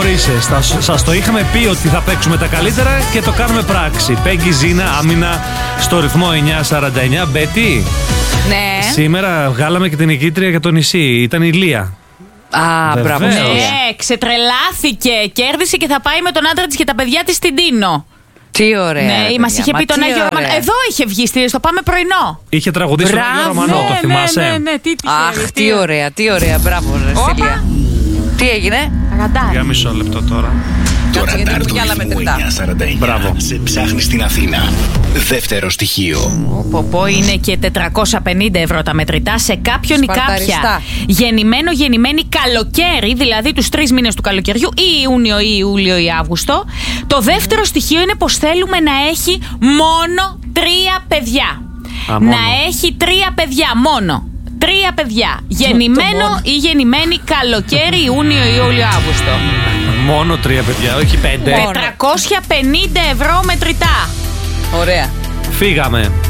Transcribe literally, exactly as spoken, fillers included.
νωρίσες. Σας το είχαμε πει ότι θα παίξουμε τα καλύτερα και το κάνουμε πράξη. Πέγγι, Ζήνα, Άμυνα στο ρυθμό εννιά σαράντα εννιά. Μπέτι. Ναι. Σήμερα βγάλαμε και την νικήτρια για το νησί. Ήταν η Λία. Α, μπράβο. Βεβαίως. Ναι, ξετρελάθηκε. Κέρδισε και θα πάει με τον άντρα της και τα παιδιά της στην Τίνο. Τι ωραία. Ναι, ρε, μας παιδιά, είχε μα πει τον τι Άγιο ωραία. Ρωμανό. Εδώ είχε βγει, στο Πάμε Πρωινό. Είχε τραγουδήσει τον Άγιο Ρωμανό, το θυμάσαι? Ναι, ναι, ναι, τι τυχερή, Αχ, τι ωραία, τι ωραία. Μπράβο, ρε Στήλια. Τι έγινε? Αγαντάρι. Για μισό λεπτό τώρα. Το Κάτσε, γιατί ραντάρ μου του γυάλα με ρυθμού τεντά. εννιά σαράντα εννιά. Μπράβο. Σε ψάχνει στην Αθήνα. Δεύτερο στοιχείο. Πω πω, είναι και τετρακόσια πενήντα ευρώ τα μετρητά σε κάποιον ή Σπαρταριστά. κάποια γεννημένο, γεννημένη καλοκαίρι, δηλαδή τους τρεις μήνες του καλοκαιριού, ή Ιούνιο ή Ιούλιο ή Αύγουστο. Το δεύτερο στοιχείο είναι πως θέλουμε να έχει μόνο τρία παιδιά. Α, μόνο. Να έχει τρία παιδιά μόνο. Τρία παιδιά. Γεννημένο μόνο. ή γεννημένη καλοκαίρι, Ιούνιο, Ιούλιο, Αύγουστο. Μόνο τρία παιδιά, όχι πέντε. Μόνο. τετρακόσια πενήντα ευρώ μετρητά. Ωραία. Φύγαμε.